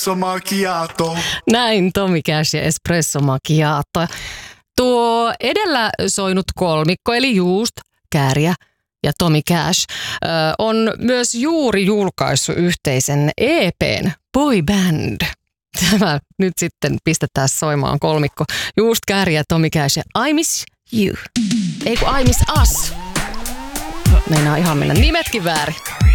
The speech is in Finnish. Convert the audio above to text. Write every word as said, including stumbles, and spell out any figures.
Espresso Macchiato. Näin Tommy Cash ja Espresso Macchiato. Tuo edellä soinut kolmikko, eli Just, Kääriä ja Tommy Cash, on myös juuri julkaissut yhteisen E P:n Boy Band. Tämä nyt sitten pistetään soimaan kolmikko. Just, Kääriä, Tommy Cash ja I Miss You. Ei kun I Miss Us. Meinaa ihan mennä nimetkin väärin.